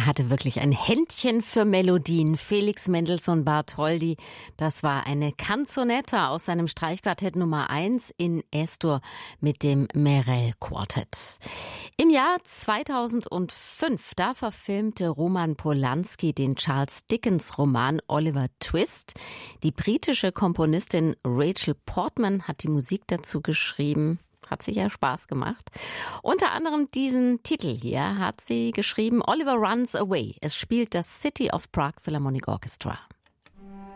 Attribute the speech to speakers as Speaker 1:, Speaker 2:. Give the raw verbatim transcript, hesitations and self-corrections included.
Speaker 1: hatte wirklich ein Händchen für Melodien. Felix Mendelssohn Bartholdy, das war eine Canzonetta aus seinem Streichquartett Nummer eins in Es-Dur mit dem Merell Quartett. Im Jahr zweitausendfünf, da verfilmte Roman Polanski den Charles Dickens Roman Oliver Twist. Die britische Komponistin Rachel Portman hat die Musik dazu geschrieben. Hat sicher Spaß gemacht. Unter anderem diesen Titel hier hat sie geschrieben, Oliver Runs Away. Es spielt das City of Prague Philharmonic Orchestra.